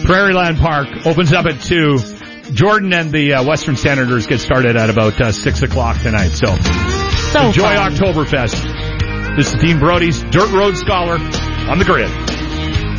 Prairieland Park opens up at 2. Jordan and the Western Senators get started at about 6 o'clock tonight. So enjoy fun. Oktoberfest. This is Dean Brody's Dirt Road Scholar on the Grid.